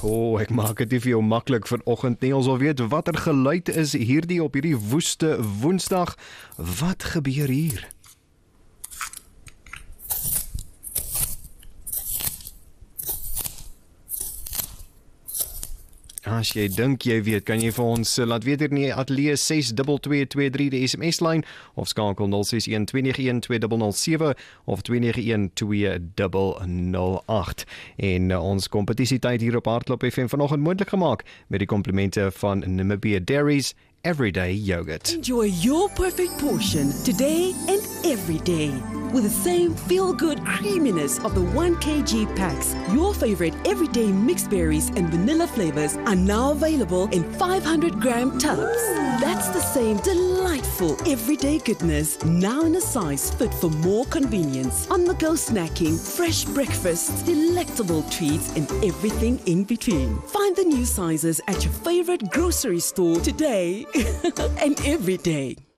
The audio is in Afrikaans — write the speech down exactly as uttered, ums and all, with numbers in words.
O, oh, ek maak dit nie vir jou maklik vanoggend nie. Ons wil weet watter geluid is hierdie op hierdie woeste Woensdag. Wat gebeur hier? As jy dink jy weet, kan jy vir ons uh, laat weet hier in die ateljee ses twee twee twee drie die S M S-lyn of skakel nul ses een twee nege een twee nul nul sewe of twee nege een twee nul nul agt. En uh, ons kompetisietyd hier op Hardloop F M vanoggend moontlik gemaak met die komplimente van Namibia Dairies Everyday Yogurt. Enjoy your perfect portion today and every day. With the same feel-good creaminess of the one kilogram packs, your favorite everyday mixed berries and vanilla flavors are now available in five hundred gram tubs. That's the same delightful everyday goodness, now in a size fit for more convenience. On-the-go snacking, fresh breakfasts, delectable treats, and everything in between. Find the new sizes at your favorite grocery store today and every day.